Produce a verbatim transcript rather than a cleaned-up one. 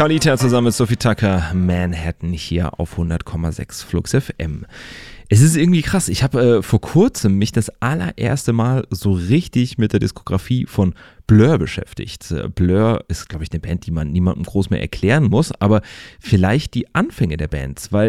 Carlita zusammen mit Sophie Tucker, Manhattan hier auf hundert Komma sechs Flux F M. Es ist irgendwie krass, ich habe äh, vor kurzem mich das allererste Mal so richtig mit der Diskografie von Blur beschäftigt. Blur ist, glaube ich, eine Band, die man niemandem groß mehr erklären muss, aber vielleicht die Anfänge der Bands, weil